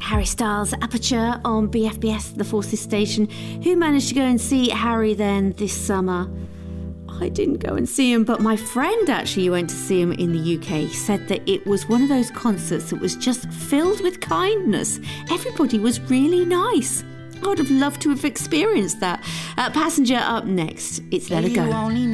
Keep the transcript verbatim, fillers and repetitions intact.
Harry Styles, Aperture on B F B S, the Forces station. Who managed to go and see Harry then this summer? I didn't go and see him, but my friend actually went to see him in the U K. He said that it was one of those concerts that was just filled with kindness. Everybody was really nice. I would have loved to have experienced that. Uh, Passenger up next. It's Let It Go.